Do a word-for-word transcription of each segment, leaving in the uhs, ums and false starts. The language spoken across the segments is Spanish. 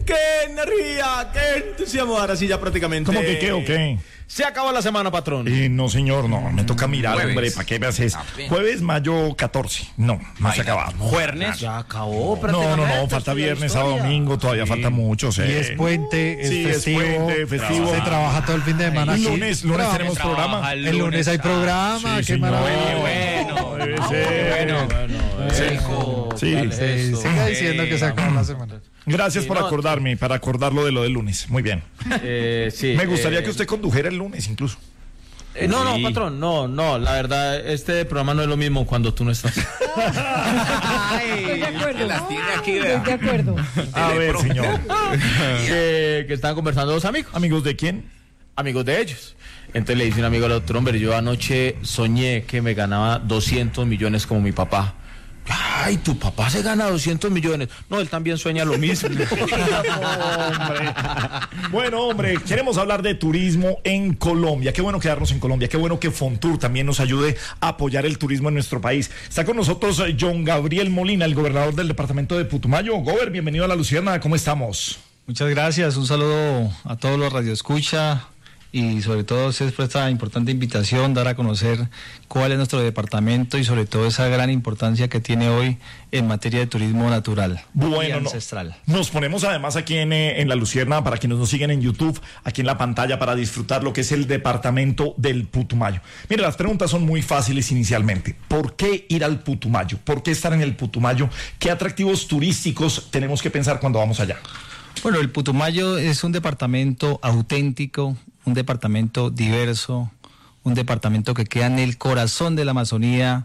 ¡Qué energía! ¡Qué entusiasmo! Ahora sí, ya prácticamente. ¿Cómo que qué o qué? Se acabó la semana, patrón. Eh, no, señor, no. Me toca mirar, Jueves. hombre. ¿Para qué me haces? Jueves, mayo catorce. No, no se ha acabado. Juernes. Ya acabó, No, prácticamente. no, no. Falta estudia viernes, historia. sábado, domingo. Todavía falta mucho. Sí. Y es puente, es Sí, es festivo, puente, festivo. se trabaja todo el fin de semana. El aquí. lunes, lunes Trabaja. tenemos Trabaja programa. el El lunes hay programa, Sí, qué señor. maravilla. Bueno, Debe bueno, ser. bueno, Bueno, Sí. eso, Sí. dale, Sí, eso. siga diciendo que se acaba la semana. Gracias Sí, por no, acordarme, para acordarlo de lo del lunes. Muy bien. Eh, sí, Me gustaría eh, que usted condujera el lunes incluso. eh, no, no, Sí. patrón, no, no. La verdad, este programa no es lo mismo cuando tú no estás. Estoy de acuerdo. que las tiene aquí, Estoy vea. de acuerdo. A ver, señor. que, que estaban conversando dos amigos. ¿Amigos de quién? Amigos de ellos. Entonces le dice un amigo al otro, hombre, yo anoche soñé que me ganaba doscientos millones como mi papá. Ay, tu papá se gana doscientos millones. No, él también sueña lo mismo. Hombre. Bueno, hombre, queremos hablar de turismo en Colombia. Qué bueno quedarnos en Colombia. Qué bueno que Fontur también nos ayude a apoyar el turismo en nuestro país. Está con nosotros eh, John Gabriel Molina, el gobernador del departamento de Putumayo. Gober, bienvenido a La Luciérnaga. ¿Cómo estamos? Muchas gracias, un saludo a todos los radioescucha y sobre todo a ustedes por esta importante invitación, dar a conocer cuál es nuestro departamento y sobre todo esa gran importancia que tiene hoy en materia de turismo natural y Bueno, no. ancestral. Nos ponemos además aquí en, eh, en La Luciérnaga, para quienes nos siguen en YouTube, aquí en la pantalla, para disfrutar lo que es el departamento del Putumayo. Mire, las preguntas son muy fáciles inicialmente. ¿Por qué ir al Putumayo? ¿Por qué estar en el Putumayo? ¿Qué atractivos turísticos tenemos que pensar cuando vamos allá? Bueno, el Putumayo es un departamento auténtico, un departamento diverso, un departamento que queda en el corazón de la Amazonía,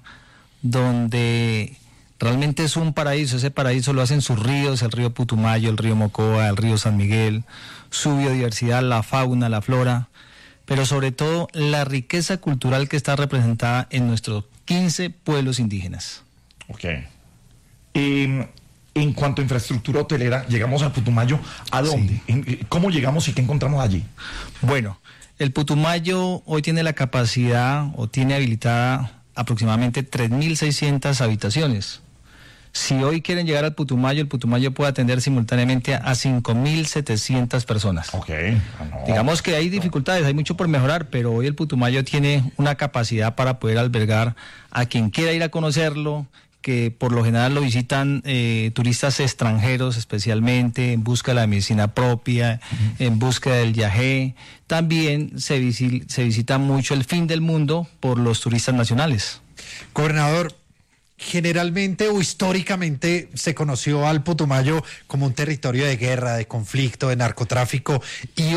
donde realmente es un paraíso. Ese paraíso lo hacen sus ríos, el río Putumayo, el río Mocoa, el río San Miguel, su biodiversidad, la fauna, la flora, pero sobre todo la riqueza cultural que está representada en nuestros quince pueblos indígenas. Ok. Eh, en cuanto a infraestructura hotelera, llegamos al Putumayo, ¿a dónde? Sí. En- ¿Cómo llegamos y qué encontramos allí? Bueno, el Putumayo hoy tiene la capacidad o tiene habilitada aproximadamente tres mil seiscientas habitaciones. Si hoy quieren llegar al Putumayo, el Putumayo puede atender simultáneamente a cinco mil setecientas personas. Ok. Ah, no. Digamos que hay dificultades, hay mucho por mejorar, pero hoy el Putumayo tiene una capacidad para poder albergar a quien quiera ir a conocerlo, que por lo general lo visitan eh, turistas extranjeros especialmente, en busca de la medicina propia, uh-huh. en busca del yagé. También se, visi- se visita mucho el fin del mundo por los turistas nacionales. Gobernador, generalmente o históricamente se conoció al Putumayo como un territorio de guerra, de conflicto, de narcotráfico, y